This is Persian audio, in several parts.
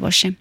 باشیم.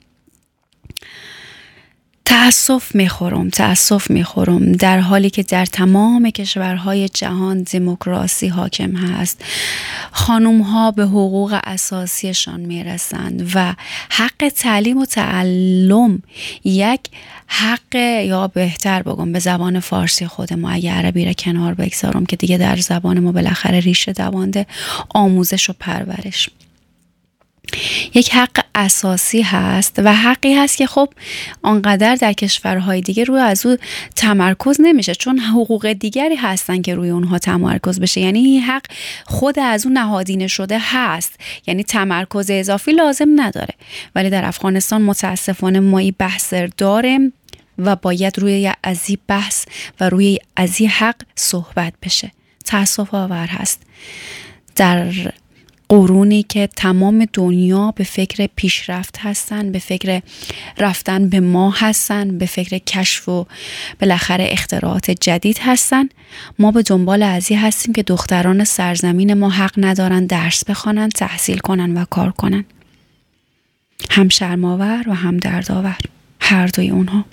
تأسف میخورم در حالی که در تمام کشورهای جهان دموکراسی حاکم هست، خانوم‌ها به حقوق اساسیشان میرسند و حق تعلیم و تعلم یک حق، یا بهتر بگم به زبان فارسی خود ما، اگه عربی را کنار بگذارم که دیگه در زبان ما بالاخره ریشه دوانده، آموزش و پرورش یک حق اساسی هست و حقی هست که خب آنقدر در کشورهای دیگه روی از او تمرکز نمیشه، چون حقوق دیگری هستن که روی اونها تمرکز بشه. یعنی این حق خود از اون نهادینه شده هست، یعنی تمرکز اضافی لازم نداره. ولی در افغانستان متاسفانه ما این بحث داریم و باید روی از این بحث و روی از این حق صحبت بشه. تأسف آور هست در قرونی که تمام دنیا به فکر پیشرفت هستن، به فکر رفتن به ماه هستن، به فکر کشف و بالاخره اختراعات جدید هستن، ما به دنبال ازی هستیم که دختران سرزمین ما حق ندارن درس بخوانن، تحصیل کنن و کار کنن. هم شرم‌آور و هم دردآور هر دوی اونها.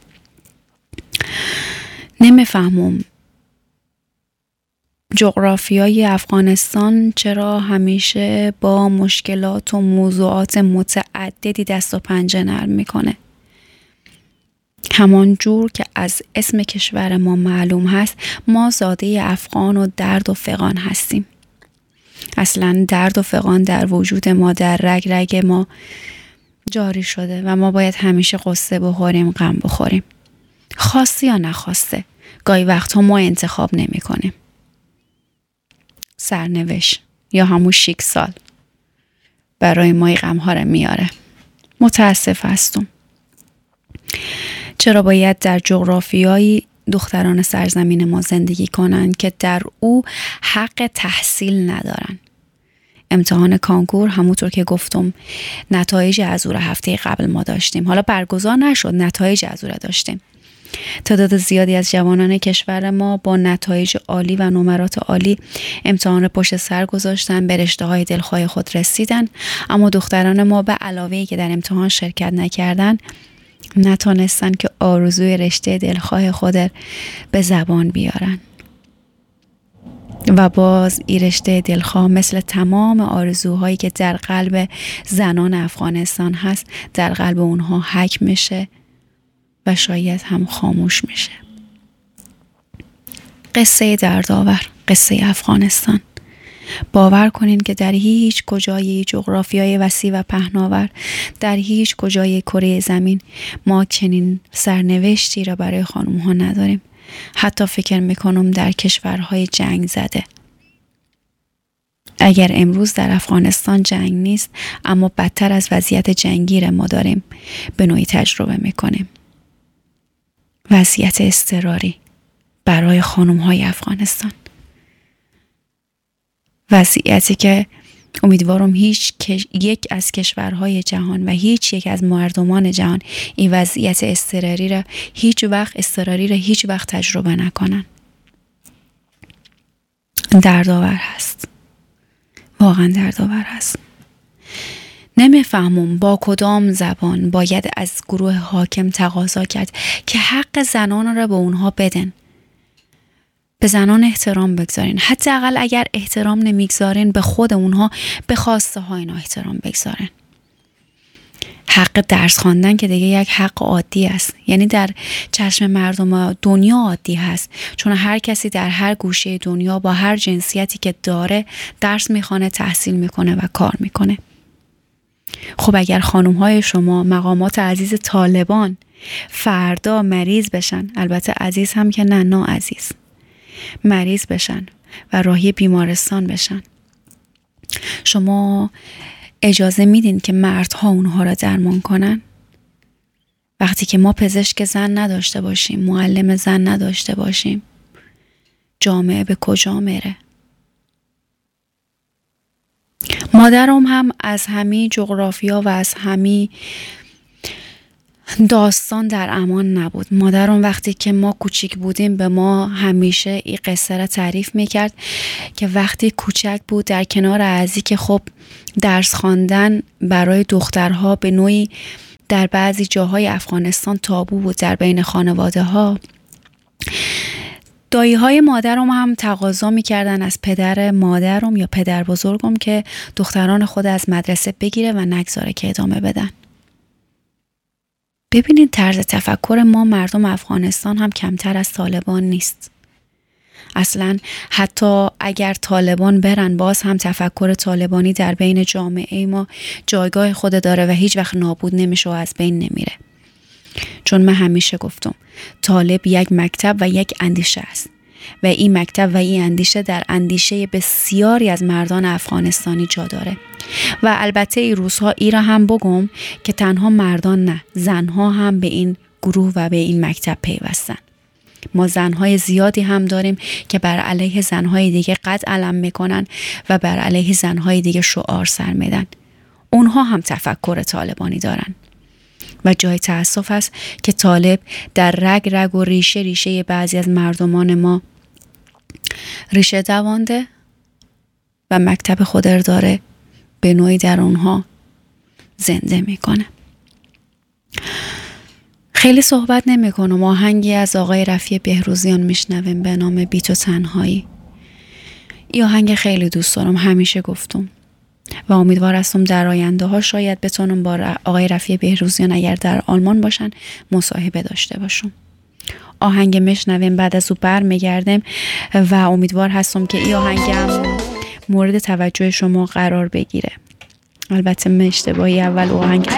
نمیفهمم جغرافیای افغانستان چرا همیشه با مشکلات و موضوعات متعددی دست و پنجه نرم میکنه. همان جور که از اسم کشور ما معلوم هست، ما زاده افغان و درد و فغان هستیم. اصلا درد و فغان در وجود ما، در رگ رگ ما جاری شده و ما باید همیشه قصه بخوریم، غم بخوریم، خواسته یا نخواسته. گاهی وقتها ما انتخاب نمی کنیم. سرنوشت یا همون شیکسال برای ما غم‌ها رو میاره. متاسف هستم. چرا باید در جغرافیایی دختران سرزمین ما زندگی کنن که در او حق تحصیل ندارن؟ امتحان کانکور همونطور که گفتم نتایج از او را هفته قبل ما داشتیم. حالا برگزار نشد، نتایج از او را داشتیم. تعداد زیادی از جوانان کشور ما با نتایج عالی و نمرات عالی امتحان پشت سر گذاشتن، به رشته‌های دلخواه خود رسیدن، اما دختران ما به علاوه‌ای که در امتحان شرکت نکردن، نتونستن که آرزوی رشته دلخواه خود به زبان بیارن. و باز این رشته دلخواه مثل تمام آرزوهایی که در قلب زنان افغانستان هست، در قلب اونها حک میشه و شاید هم خاموش میشه. قصه دردآور، قصه افغانستان. باور کنین که در هیچ کجای جغرافیای وسیع و پهناور، در هیچ کجای کره زمین ما چنین سرنوشتی را برای خانم ها نداریم. حتی فکر میکنم در کشورهای جنگ زده. اگر امروز در افغانستان جنگ نیست، اما بدتر از وضعیت جنگی را ما داریم به نوعی تجربه میکنیم. وضعیت اضطراری برای خانم‌های افغانستان. وضعیتی که امیدوارم یک از کشورهای جهان و هیچ یک از مردمان جهان این وضعیت اضطراری را هیچ وقت تجربه نکنن. دردآور هست. واقعا دردآور هست. نمیفهمم با کدام زبان باید از گروه حاکم تقاضا کرد که حق زنان را به اونها بدن. به زنان احترام بگذارین. حداقل اگر احترام نمیگذارین به خود اونها، به خواسته های اینا احترام بگذارین. حق درس خواندن که دیگه یک حق عادی است. یعنی در چشم مردم دنیا عادی هست، چون هر کسی در هر گوشه دنیا با هر جنسیتی که داره درس میخوانه، تحصیل میکنه و کار میکنه. خب اگر خانم‌های شما، مقامات عزیز طالبان فردا مریض بشن، البته عزیز هم که نه ناعزیز، مریض بشن و راهی بیمارستان بشن، شما اجازه میدین که مردها اونها را درمان کنن؟ وقتی که ما پزشک زن نداشته باشیم، معلم زن نداشته باشیم، جامعه به کجا میره؟ مادرم هم از همین جغرافیا و از همین داستان در امان نبود. مادرم وقتی که ما کوچیک بودیم به ما همیشه این قصه را تعریف میکرد که وقتی کوچک بود در کنار ازی که خب درس خواندن برای دخترها به نوعی در بعضی جاهای افغانستان تابو بود در بین خانواده ها. دایی های مادرم هم تقاضا میکردن از پدر مادرم یا پدر بزرگم که دختران خود از مدرسه بگیره و نگذاره که ادامه بدن. ببینید طرز تفکر ما مردم افغانستان هم کمتر از طالبان نیست. اصلا حتی اگر طالبان برن باز هم تفکر طالبانی در بین جامعه ما جایگاه خود داره و هیچ وقت نابود نمیشه و از بین نمیره. چون من همیشه گفتم طالب یک مکتب و یک اندیشه است و این مکتب و این اندیشه در اندیشه بسیاری از مردان افغانستانی جا داره. و البته این روزها ای را هم بگم که تنها مردان نه، زنها هم به این گروه و به این مکتب پیوستن. ما زنهای زیادی هم داریم که بر علیه زنهای دیگه قد علم میکنن و بر علیه زنهای دیگه شعار سر میدن. اونها هم تفکر طالبانی دارن و جای تأسف است که طالب در رگ رگ و ریشه بعضی از مردمان ما ریشه دوانده و مکتب خود را داره به نوعی در اونها زنده میکنه. خیلی صحبت نمی کنم. آهنگی از آقای رفیع بهروزیان میشنویم به نام بی تو تنهایی. این آهنگ خیلی دوست دارم، همیشه گفتم و امیدوار هستم در آینده ها شاید بتونم با آقای رفیع بهروزیان اگر در آلمان باشن مصاحبه داشته باشم. آهنگ میشنویم، بعد از او برمیگردیم و امیدوار هستم که این آهنگم مورد توجه شما قرار بگیره. البته من اشتباهی اول آهنگ